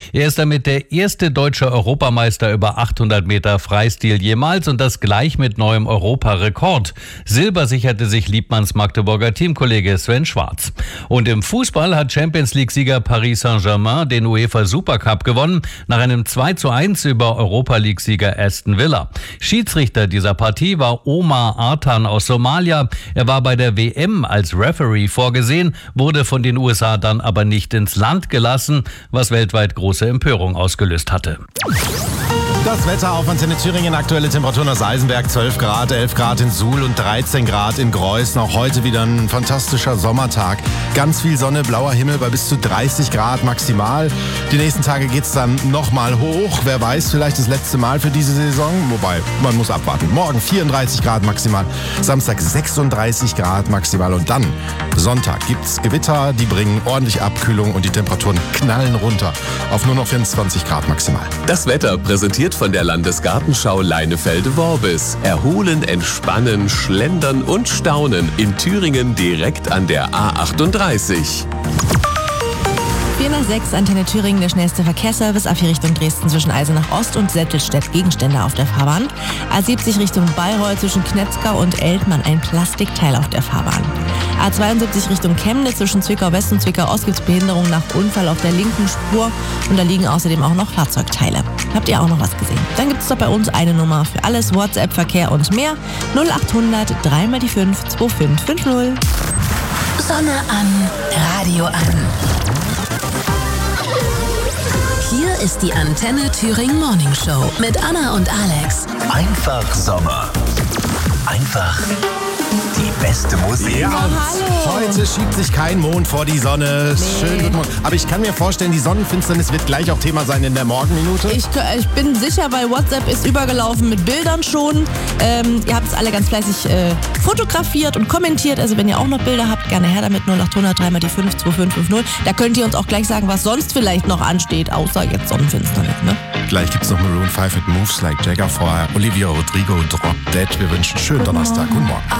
Er ist damit der erste deutsche Europameister über 800 Meter Freistil jemals und das gleich mit neuem Europarekord. Silber sicherte sich Liebmanns Magdeburger Teamkollege Sven Schwarz. Und im Fußball hat Champions-League-Sieger Paris Saint-Germain den UEFA Supercup gewonnen, nach einem 2:1 über Europa-League-Sieger Aston Villa. Schiedsrichter dieser Partie war Omar Artan aus Somalia. Er war bei der WM als Referee vorgesehen, wurde von den USA dann aber nicht ins Land gelassen, was weltweit große Empörung ausgelöst hatte. Das Wetter auf Antenne Thüringen, aktuelle Temperaturen aus Eisenberg, 12 Grad, 11 Grad in Suhl und 13 Grad in Greußen. Auch heute wieder ein fantastischer Sommertag. Ganz viel Sonne, blauer Himmel bei bis zu 30 Grad maximal. Die nächsten Tage geht's dann nochmal hoch. Wer weiß, vielleicht das letzte Mal für diese Saison. Wobei, man muss abwarten. Morgen 34 Grad maximal, Samstag 36 Grad maximal. Und dann, Sonntag, gibt's Gewitter, die bringen ordentlich Abkühlung und die Temperaturen knallen runter auf nur noch 24 Grad maximal. Das Wetter präsentiert von der Landesgartenschau Leinefelde-Worbis. Erholen, entspannen, schlendern und staunen in Thüringen direkt an der A38. 406 Antenne Thüringen, der schnellste Verkehrsservice. A4 Richtung Dresden zwischen Eisenach Ost und Settelstedt Gegenstände auf der Fahrbahn. A70 Richtung Bayreuth zwischen Knetzgau und Eltmann ein Plastikteil auf der Fahrbahn. A72 Richtung Chemnitz zwischen Zwickau West und Zwickau Ost gibt es Behinderung nach Unfall auf der linken Spur und da liegen außerdem auch noch Fahrzeugteile. Habt ihr auch noch was gesehen? Dann gibt es doch bei uns eine Nummer für alles, WhatsApp, Verkehr und mehr. 0800 3x5 2550. Sonne an, Radio an. Hier ist die Antenne Thüringen Morning Show mit Anna und Alex. Einfach Sommer. Einfach die beste Musik. Ja, heute schiebt sich kein Mond vor die Sonne. Schön guten Morgen. Aber ich kann mir vorstellen, die Sonnenfinsternis wird gleich auch Thema sein in der Morgenminute. Ich bin sicher, weil WhatsApp ist übergelaufen mit Bildern schon. Ihr habt es alle ganz fleißig fotografiert und kommentiert. Also wenn ihr auch noch Bilder habt, gerne her damit. 0800 3x5 2550. Da könnt ihr uns auch gleich sagen, was sonst vielleicht noch ansteht, außer jetzt Sonnenfinsternis. Ne? Gleich gibt's noch Maroon 5 mit Moves Like Jagger, vorher Olivia Rodrigo, Drop Dead. Wir wünschen einen schönen Donnerstag. Guten Morgen.